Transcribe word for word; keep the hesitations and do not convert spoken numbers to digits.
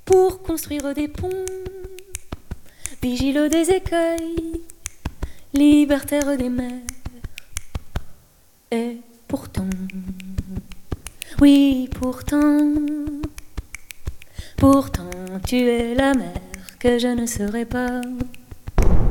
pour construire des ponts, vigile des écueils, libertaire des mers. Et pourtant, oui pourtant, pourtant tu es la mer que je ne serai pas.